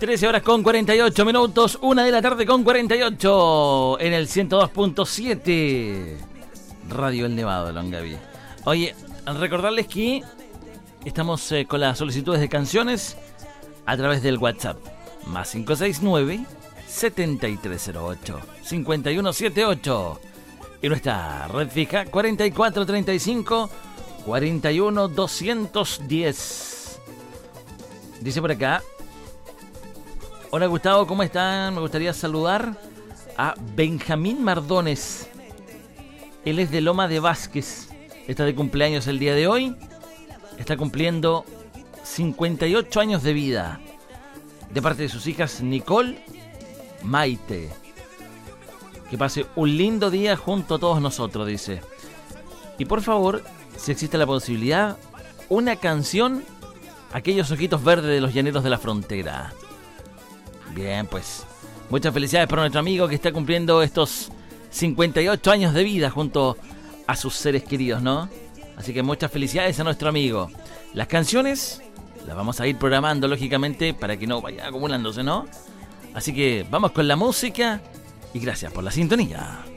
13 horas con 48 minutos, 1 de la tarde con 48 en el 102.7 Radio El Nevado de Longaví. Oye, al recordarles que estamos con las solicitudes de canciones a través del WhatsApp más 569 7308 5178 y nuestra red fija 4435 41 210. Dice por acá: hola Gustavo, ¿cómo están? Me gustaría saludar a Benjamín Mardones. Él es de Loma de Vázquez. Está de cumpleaños el día de hoy. Está cumpliendo 58 años de vida. De parte de sus hijas Nicole, Maite. Que pase un lindo día junto a todos nosotros, dice. Y por favor, si existe la posibilidad, una canción, Aquellos ojitos verdes de los llaneros de la frontera. Bien, pues muchas felicidades para nuestro amigo que está cumpliendo estos 58 años de vida junto a sus seres queridos, ¿no? Así que muchas felicidades a nuestro amigo. Las canciones las vamos a ir programando, lógicamente, para que no vaya acumulándose, ¿no? Así que vamos con la música y gracias por la sintonía.